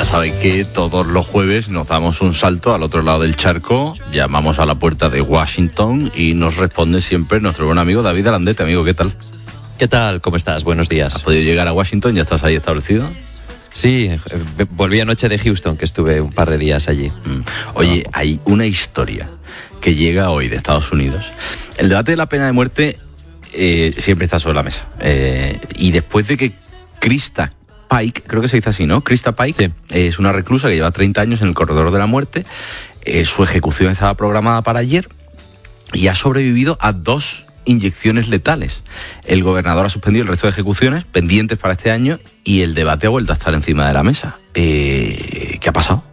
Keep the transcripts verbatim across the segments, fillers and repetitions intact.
Ya saben que todos los jueves nos damos un salto al otro lado del charco, llamamos a la puerta de Washington y nos responde siempre nuestro buen amigo David Alandete. Amigo, ¿qué tal? ¿Qué tal? ¿Cómo estás? Buenos días. ¿Has podido llegar a Washington? ¿Ya estás ahí establecido? Sí, volví anoche de Houston, que estuve un par de días allí. Mm. Oye, hay una historia que llega hoy de Estados Unidos. El debate de la pena de muerte eh, siempre está sobre la mesa. Eh, y después de que Krista Pike, creo que se dice así, ¿no? Krista Pike, sí. eh, es una reclusa que lleva treinta años en el corredor de la muerte. Eh, su ejecución estaba programada para ayer y ha sobrevivido a dos inyecciones letales. El gobernador ha suspendido el resto de ejecuciones pendientes para este año y el debate ha vuelto a estar encima de la mesa. Eh, ¿Qué ha pasado?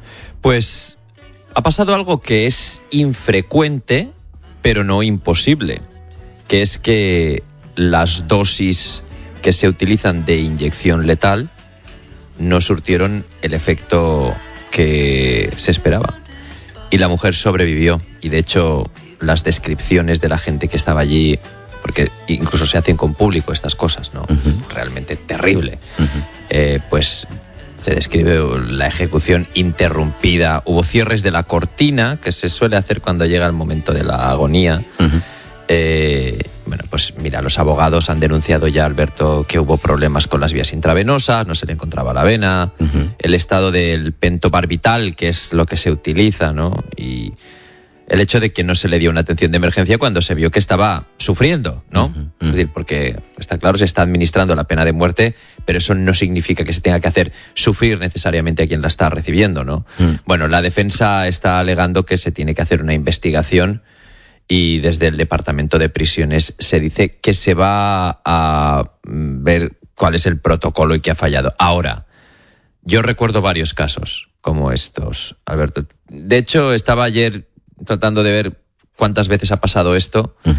Pues ha pasado algo que es infrecuente, pero no imposible, que es que las dosis que se utilizan de inyección letal no surtieron el efecto que se esperaba. Y la mujer sobrevivió. Y de hecho, las descripciones de la gente que estaba allí, porque incluso se hacen con público estas cosas, ¿no? Uh-huh. Realmente terrible. Uh-huh. Eh, pues se describe la ejecución interrumpida. Hubo cierres de la cortina, que se suele hacer cuando llega el momento de la agonía. Uh-huh. Eh, bueno, pues mira, los abogados han denunciado ya, Alberto, que hubo problemas con las vías intravenosas, no se le encontraba la vena, uh-huh. el estado del pentobarbital, que es lo que se utiliza, ¿no? Y el hecho de que no se le dio una atención de emergencia cuando se vio que estaba sufriendo, ¿no? Uh-huh. Es decir, porque está claro, se está administrando la pena de muerte, pero eso no significa que se tenga que hacer sufrir necesariamente a quien la está recibiendo, ¿no? Uh-huh. Bueno, la defensa está alegando que se tiene que hacer una investigación y desde el Departamento de Prisiones se dice que se va a ver cuál es el protocolo y qué ha fallado. Ahora, yo recuerdo varios casos como estos, Alberto. De hecho, estaba ayer tratando de ver cuántas veces ha pasado esto, uh-huh.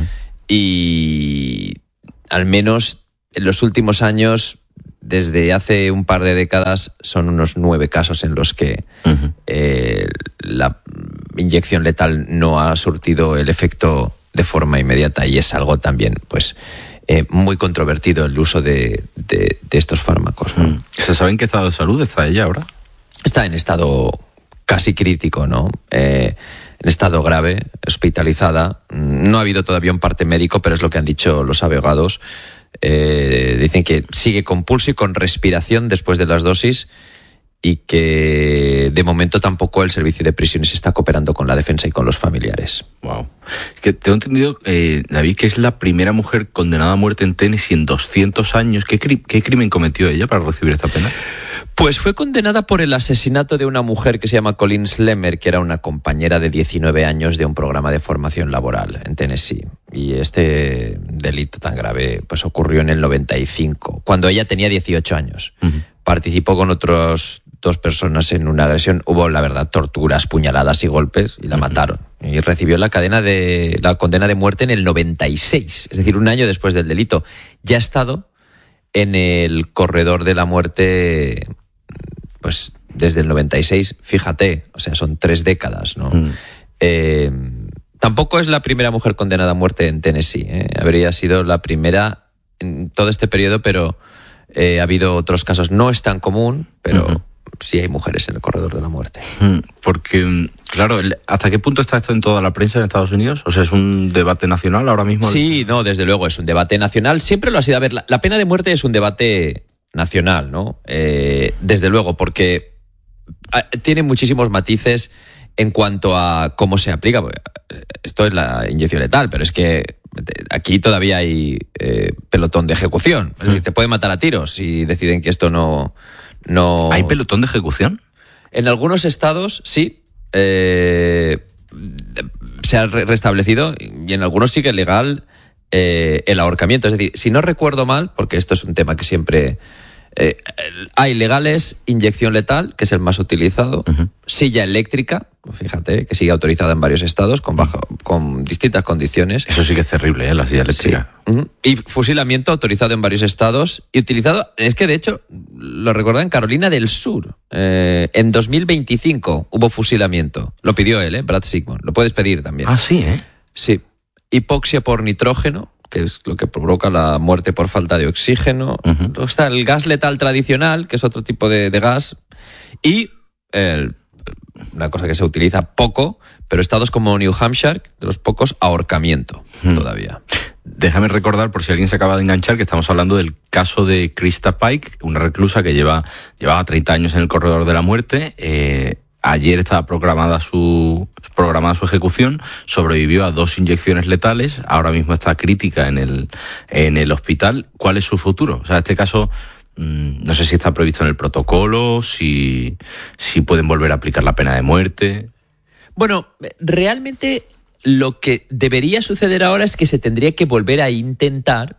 y al menos en los últimos años, desde hace un par de décadas, son unos nueve casos en los que uh-huh. eh, la inyección letal no ha surtido el efecto de forma inmediata, y es algo también pues eh, muy controvertido el uso de, de, de estos fármacos, ¿no? ¿Se sabe en qué estado de salud está ella ahora? Está en estado casi crítico, ¿no? Eh, en estado grave, hospitalizada. No ha habido todavía un parte médico, pero es lo que han dicho los abogados. Eh, dicen que sigue con pulso y con respiración después de las dosis, y que de momento tampoco el servicio de prisiones está cooperando con la defensa y con los familiares. Wow. Es que tengo entendido, eh, David, que es la primera mujer condenada a muerte en Tennessee en doscientos años. ¿Qué, cri- qué crimen cometió ella para recibir esta pena? Pues fue condenada por el asesinato de una mujer que se llama Colleen Slemmer, que era una compañera de diecinueve años de un programa de formación laboral en Tennessee. Y este delito tan grave pues ocurrió en el noventa y cinco, cuando ella tenía dieciocho años. Uh-huh. Participó con otros dos personas en una agresión. Hubo, la verdad, torturas, puñaladas y golpes, y la uh-huh. mataron. Y recibió la cadena de la condena de muerte en el noventa y seis, es decir, un año después del delito. Ya ha estado en el corredor de la muerte pues desde el noventa y seis, fíjate, o sea, son tres décadas, ¿no? Uh-huh. Eh, tampoco es la primera mujer condenada a muerte en Tennessee, ¿eh? Habría sido la primera en todo este periodo, pero eh, ha habido otros casos. No es tan común, pero uh-huh. sí hay mujeres en el corredor de la muerte. Porque, claro, ¿hasta qué punto está esto en toda la prensa en Estados Unidos? O sea, ¿es un debate nacional ahora mismo? Sí, no, desde luego es un debate nacional. Siempre lo ha sido. A ver, la, la pena de muerte es un debate nacional, ¿no? Eh, desde luego, porque tiene muchísimos matices en cuanto a cómo se aplica. Esto es la inyección letal, pero es que aquí todavía hay eh, pelotón de ejecución. Es decir, te pueden matar a tiros si deciden que esto no... no... ¿Hay pelotón de ejecución? En algunos estados, sí. Eh, se ha restablecido, y en algunos sigue legal eh, el ahorcamiento. Es decir, si no recuerdo mal, porque esto es un tema que siempre... Eh, hay legales, inyección letal, que es el más utilizado, uh-huh. silla eléctrica, fíjate, que sigue autorizada en varios estados con, bajo, con distintas condiciones. Eso sí que es terrible, ¿eh? La silla eléctrica. Sí. Uh-huh. Y fusilamiento autorizado en varios estados y utilizado, es que de hecho, lo recordaba en Carolina del Sur, eh, en dos mil veinticinco hubo fusilamiento. Lo pidió él, ¿eh? Brad Sigmund. Lo puedes pedir también. Ah, sí, ¿eh? Sí. Hipoxia por nitrógeno, que es lo que provoca la muerte por falta de oxígeno. Uh-huh. Luego está el gas letal tradicional, que es otro tipo de, de gas. Y el, una cosa que se utiliza poco, pero estados como New Hampshire, de los pocos, ahorcamiento hmm. todavía. Déjame recordar, por si alguien se acaba de enganchar, que estamos hablando del caso de Krista Pike, una reclusa que lleva llevaba treinta años en el corredor de la muerte. Eh, ayer estaba programada su programada su ejecución, sobrevivió a dos inyecciones letales, ahora mismo está crítica en el en el hospital. ¿Cuál es su futuro? O sea, este caso, mmm, no sé si está previsto en el protocolo, si, si pueden volver a aplicar la pena de muerte. Bueno, realmente lo que debería suceder ahora es que se tendría que volver a intentar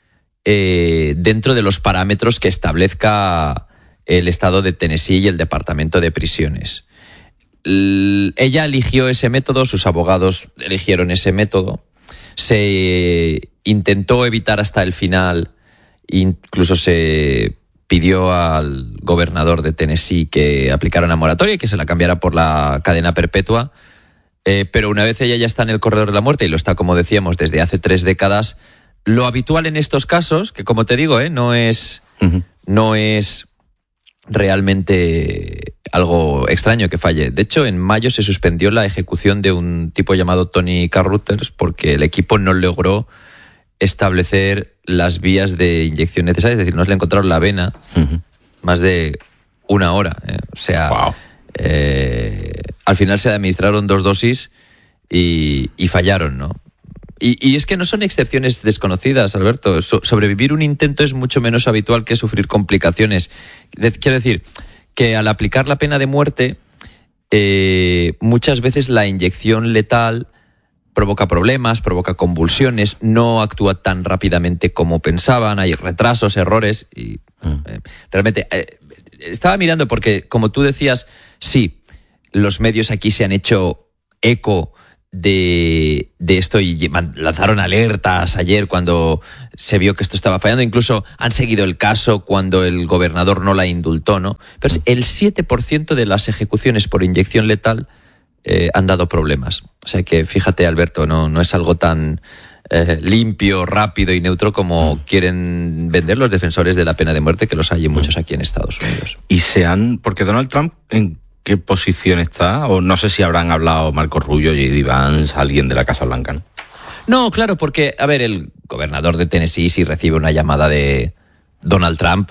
eh, dentro de los parámetros que establezca el estado de Tennessee y el Departamento de Prisiones. L- ella eligió ese método, sus abogados eligieron ese método, se intentó evitar hasta el final, incluso se pidió al gobernador de Tennessee que aplicara una moratoria y que se la cambiara por la cadena perpetua. Eh, pero una vez ella ya está en el corredor de la muerte, y lo está, como decíamos, desde hace tres décadas, lo habitual en estos casos, que como te digo, eh, no es, uh-huh. no es realmente algo extraño que falle. De hecho, en mayo se suspendió la ejecución de un tipo llamado Tony Carruthers porque el equipo no logró establecer las vías de inyección necesarias, es decir, no se le encontraron la vena uh-huh. más de una hora. Eh. O sea... Wow. Eh, al final se administraron dos dosis y, y fallaron, ¿no? Y, y es que no son excepciones desconocidas, Alberto. So, sobrevivir un intento es mucho menos habitual que sufrir complicaciones. De, quiero decir, que al aplicar la pena de muerte, eh, muchas veces la inyección letal provoca problemas, provoca convulsiones, no actúa tan rápidamente como pensaban, hay retrasos, errores y eh, realmente... Eh, estaba mirando porque, como tú decías, sí, los medios aquí se han hecho eco de, de esto y lanzaron alertas ayer cuando se vio que esto estaba fallando. Incluso han seguido el caso cuando el gobernador no la indultó, ¿no? Pero el siete por ciento de las ejecuciones por inyección letal eh, han dado problemas. O sea que, fíjate, Alberto, no, no es algo tan... Eh, limpio, rápido y neutro como mm. quieren vender los defensores de la pena de muerte, que los hay muchos aquí en Estados Unidos. Y se han... Porque Donald Trump, ¿en qué posición está? O no sé si habrán hablado Marco Rubio, J D Vance, alguien de la Casa Blanca, ¿no? No, claro, porque, a ver, el gobernador de Tennessee, si recibe una llamada de Donald Trump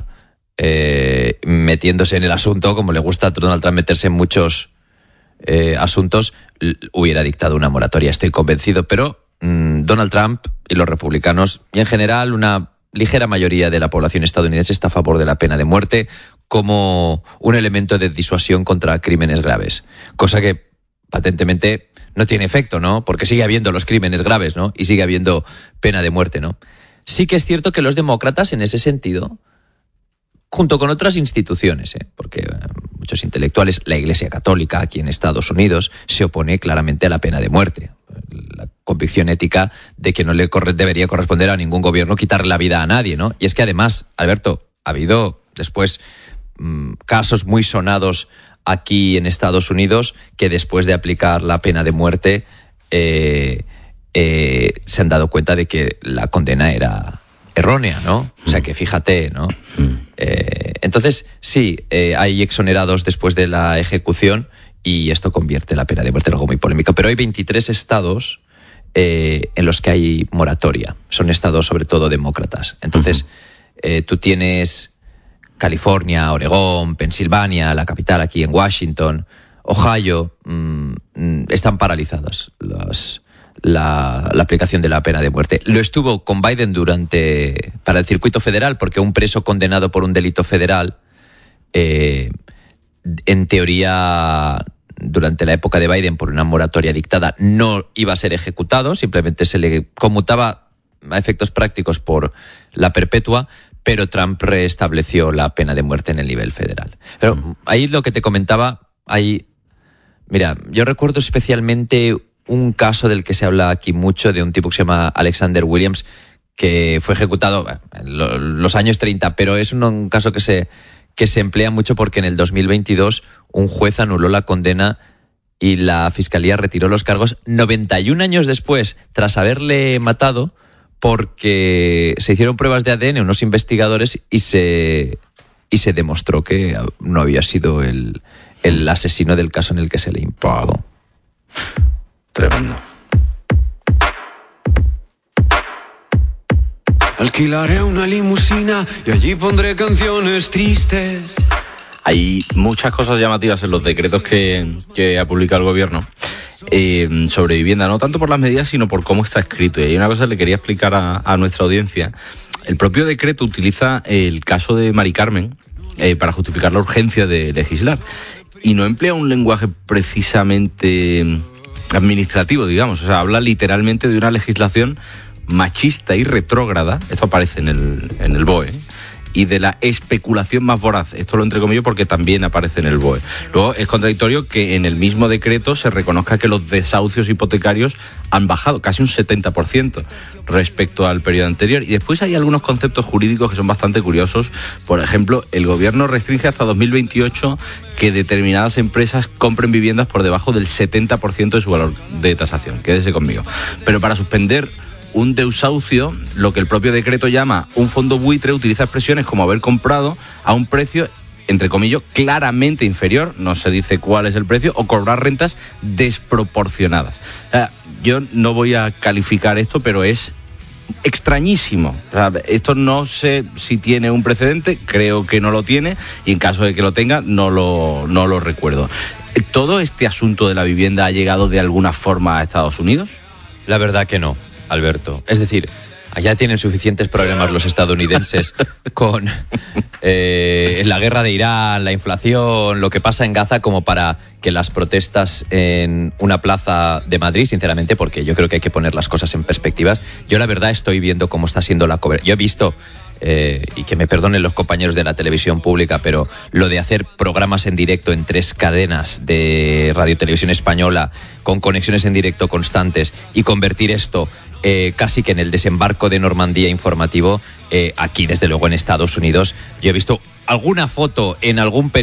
eh, metiéndose en el asunto, como le gusta a Donald Trump meterse en muchos eh, asuntos, hubiera dictado una moratoria, estoy convencido, pero Donald Trump y los republicanos, y en general una ligera mayoría de la población estadounidense, está a favor de la pena de muerte como un elemento de disuasión contra crímenes graves. Cosa que patentemente no tiene efecto, ¿no? Porque sigue habiendo los crímenes graves, ¿no? Y sigue habiendo pena de muerte, ¿no? Sí que es cierto que los demócratas, en ese sentido, junto con otras instituciones, ¿eh? Porque eh, muchos intelectuales, la Iglesia Católica aquí en Estados Unidos, se opone claramente a la pena de muerte. La convicción ética de que no le corre, debería corresponder a ningún gobierno quitarle la vida a nadie, ¿no? Y es que además, Alberto, ha habido después mmm, casos muy sonados aquí en Estados Unidos que después de aplicar la pena de muerte eh, eh, se han dado cuenta de que la condena era errónea, ¿no? O sea que fíjate, ¿no? Eh, entonces, sí, eh, hay exonerados después de la ejecución y esto convierte la pena de muerte en algo muy polémico. Pero hay veintitrés estados eh, en los que hay moratoria. Son estados sobre todo demócratas. Entonces, uh-huh. eh, tú tienes California, Oregón, Pensilvania, la capital aquí en Washington, Ohio, mmm, están paralizadas las, la, la aplicación de la pena de muerte. Lo estuvo con Biden durante para el circuito federal, porque un preso condenado por un delito federal, eh, en teoría, durante la época de Biden, por una moratoria dictada, no iba a ser ejecutado, simplemente se le conmutaba a efectos prácticos por la perpetua, pero Trump restableció la pena de muerte en el nivel federal. Pero mm. ahí lo que te comentaba, ahí, mira, yo recuerdo especialmente un caso del que se habla aquí mucho, de un tipo que se llama Alexander Williams, que fue ejecutado en los años treinta, pero es un, un caso que se, que se emplea mucho porque en el dos mil veintidós un juez anuló la condena y la fiscalía retiró los cargos noventa y un años después, tras haberle matado, porque se hicieron pruebas de A D N unos investigadores y se y se demostró que no había sido el, el asesino del caso en el que se le imputó. Tremendo. Alquilaré una limusina y allí pondré canciones tristes. Hay muchas cosas llamativas en los decretos que, que ha publicado el gobierno eh, sobre vivienda, no tanto por las medidas, sino por cómo está escrito. Y hay una cosa que le quería explicar a, a nuestra audiencia. El propio decreto utiliza el caso de Mari Carmen eh, para justificar la urgencia de legislar. Y no emplea un lenguaje precisamente administrativo, digamos. O sea, habla literalmente de una legislación machista y retrógrada, esto aparece en el, en el B O E, y de la especulación más voraz, esto lo entrecomillo porque también aparece en el B O E. Luego es contradictorio que en el mismo decreto se reconozca que los desahucios hipotecarios han bajado casi un setenta por ciento respecto al periodo anterior. Y después hay algunos conceptos jurídicos que son bastante curiosos. Por ejemplo, el gobierno restringe hasta dos mil veintiocho que determinadas empresas compren viviendas por debajo del setenta por ciento de su valor de tasación. Quédese conmigo. Pero para suspender un desahucio, lo que el propio decreto llama un fondo buitre, utiliza expresiones como haber comprado a un precio, entre comillas, claramente inferior, no se dice cuál es el precio, o cobrar rentas desproporcionadas. O sea, yo no voy a calificar esto, pero es extrañísimo. O sea, esto no sé si tiene un precedente, creo que no lo tiene, y en caso de que lo tenga, no lo, no lo recuerdo. ¿Todo este asunto de la vivienda ha llegado de alguna forma a Estados Unidos? La verdad que no, Alberto. Es decir, allá tienen suficientes problemas los estadounidenses con eh, la guerra de Irán, la inflación, lo que pasa en Gaza, como para que las protestas en una plaza de Madrid, sinceramente, porque yo creo que hay que poner las cosas en perspectivas. Yo la verdad estoy viendo cómo está siendo la cobertura. Yo he visto, eh, y que me perdonen los compañeros de la televisión pública, pero lo de hacer programas en directo en tres cadenas de Radio Televisión Española con conexiones en directo constantes y convertir esto Eh, casi que en el desembarco de Normandía informativo, eh, aquí desde luego en Estados Unidos. Yo he visto alguna foto en algún periódico